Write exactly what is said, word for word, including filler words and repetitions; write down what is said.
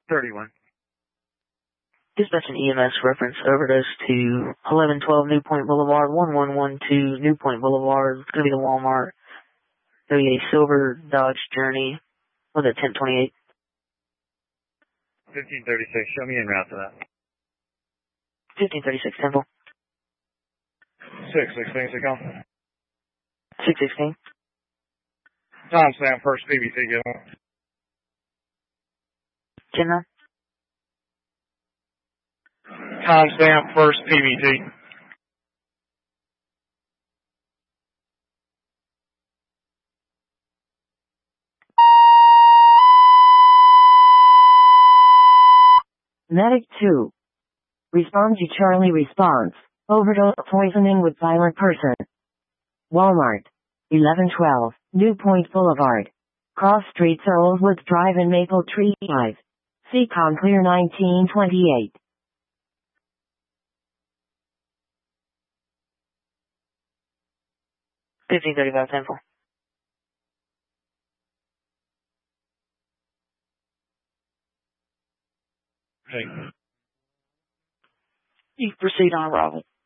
thirty-one. Dispatch an E M S reference overdose to eleven twelve New Point Boulevard, one one one two New Point Boulevard. It's going to be the Walmart. It'll be a silver Dodge Journey. Was it ten twenty-eight? fifteen thirty-six. Show me en route to that. fifteen thirty-six Temple. six sixteen, so come. six sixteen. Timestamp first P B T, get on. ten nine. Timestamp first P B T. Medic two. Respond to Charlie response. Overdose poisoning with violent person. Walmart. eleven twelve New Point Boulevard. Cross Street Earlswood Drive and Maple Tree Drive. C COM clear nineteen twenty-eight. fifteen thirty-five Temple. Hey. You proceed on arrival.